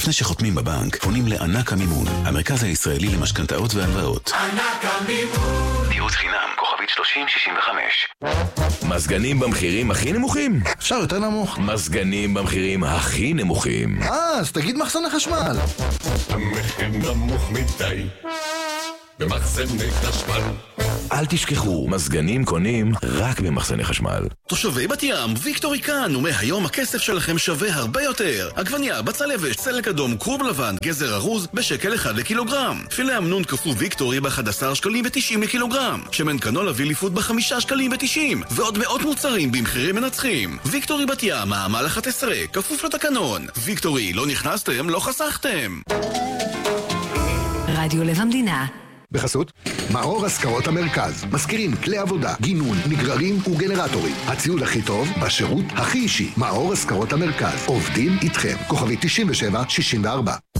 לפני שחותמים בבנק, פונים לענק המימון, המרכז הישראלי למשכנתאות והלוואות. ענק המימון. ייעוץ חינם, כוכבית 3065. מזגנים במחירים הכי נמוכים? אפשר יותר נמוך. מזגנים במחירים הכי נמוכים. אז תגיד מחסני חשמל. המחיר נמוך מדי במחסני חשמל. אל תשכחו, מזגנים קונים רק במחסני חשמל. תושבי בת ים, ויקטורי כאן, ומהיום הכסף שלכם שווה הרבה יותר. עגבניה, בצל יבש, סלק אדום, כרוב לבן, גזר ארוז, בשקל 1 לקילוגרם. פילה אמנון קפוא ויקטורי ב-11 שקלים ו-90 לקילוגרם. שמן קנולה ויליפוד ב-5 שקלים ו-90. ועוד מאות מוצרים במחירים מנצחים. ויקטורי בת ים, העמל 11, כפוף לתקנון. ויקטורי, לא נכנסתם, לא חסכתם. רדיו לב המדינה. בחסות מאור השכרות המרכז, מזכירים כלי עבודה, גינון, נגררים וגנרטורים. הציוד הכי טוב בשירות הכי אישי. מאור השכרות המרכז, עובדים איתכם. כוכבי 9764.